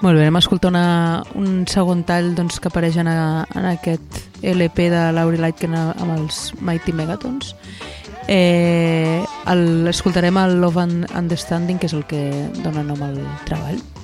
Molt bé, anem a escoltar un segon tall doncs, que apareix en aquest LP de Laurie Lightken amb els Mighty Megatons. Escoltarem el Love and Understanding, que és el que dona nom al treball.